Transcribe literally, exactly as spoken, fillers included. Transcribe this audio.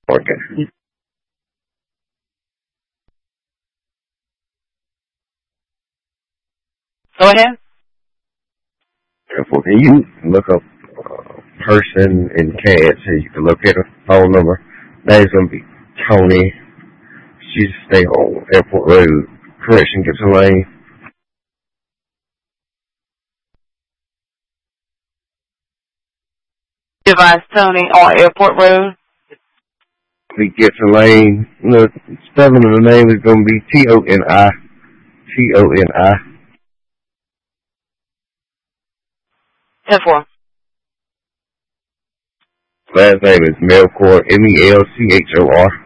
Okay. Go ahead. Therefore, can you look up uh, person in C A D so you can locate her phone number? Name's gonna be Tony. She stay on Airport Road, Correction Gibson Lane. Device Tony on Airport Road. The Gibson Lane. The spelling of the name is gonna be T O N I. T O N I. ten four. Last name is Melchor, M E L C H O R.